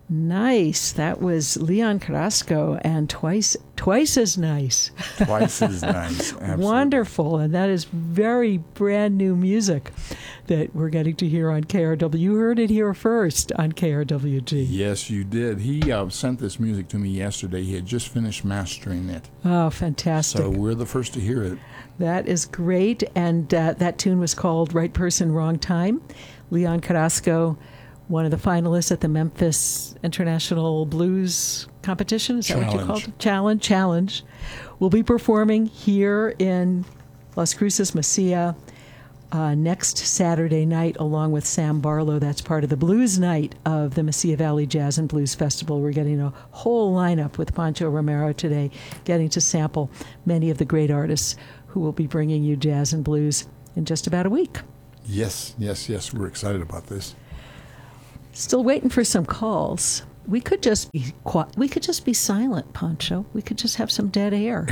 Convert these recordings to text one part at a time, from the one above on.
Nice. That was Leon Carrasco and twice as nice. Twice as nice. Absolutely. Wonderful. And that is very brand new music that we're getting to hear on KRW. You heard it here first on KRWG. Yes, you did. He sent this music to me yesterday. He had just finished mastering it. Oh, fantastic. So we're the first to hear it. That is great. And that tune was called Right Person, Wrong Time. Leon Carrasco, one of the finalists at the Memphis International Blues Competition. Is that what you called it? Challenge. Will be performing here in Las Cruces, Mesilla, next Saturday night, along with Sam Barlow. That's part of the Blues Night of the Mesilla Valley Jazz and Blues Festival. We're getting a whole lineup with Pancho Romero today, getting to sample many of the great artists who will be bringing you jazz and blues in just about a week. Yes. We're excited about this. Still waiting for some calls. We could just be quiet. We could just be silent, Pancho. We could just have some dead air.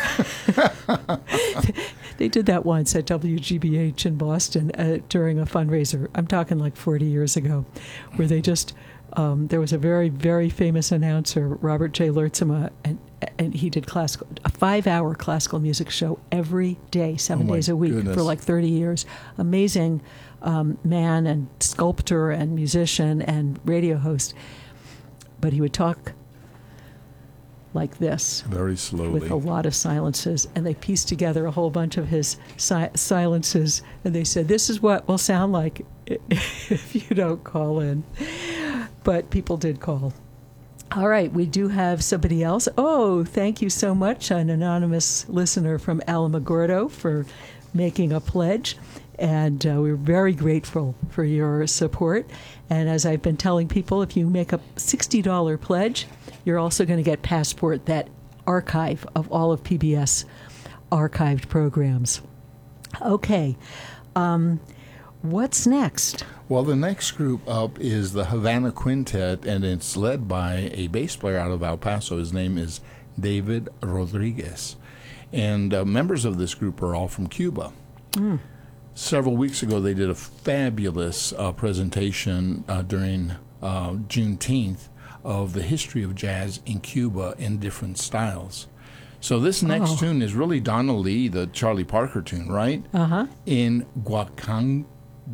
They did that once at WGBH in Boston during a fundraiser. I'm talking like 40 years ago, where they just there was a very, very famous announcer, Robert J. Lertzema, and he did a 5-hour classical music show every day, 7 days a week for like 30 years. Amazing man and sculptor and musician and radio host. But he would talk like this. Very slowly. With a lot of silences. And they pieced together a whole bunch of his silences. And they said, this is what we'll sound like if you don't call in. But people did call. All right, we do have somebody else. Oh, thank you so much, an anonymous listener from Alamogordo, for making a pledge. And we're very grateful for your support. And as I've been telling people, if you make a $60 pledge, you're also going to get Passport, that archive of all of PBS archived programs. Okay, what's next? Well, the next group up is the Havana Quintet, and it's led by a bass player out of El Paso. His name is David Rodriguez. And members of this group are all from Cuba. Mm. Several weeks ago, they did a fabulous presentation during Juneteenth of the history of jazz in Cuba in different styles. So this next tune is really Donna Lee, the Charlie Parker tune, right? Uh-huh. In Guacango,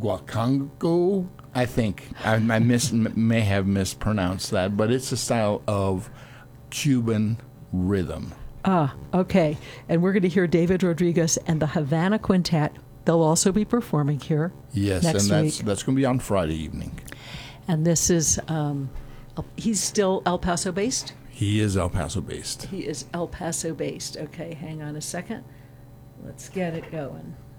I think. I may have mispronounced that, but it's a style of Cuban rhythm. Okay. And we're going to hear David Rodriguez and the Havana Quintet. They'll also be performing here. Yes, next and week. That's going to be on Friday evening. And this is, he's still El Paso based? He is El Paso based. He is El Paso based. Okay, hang on a second. Let's get it going.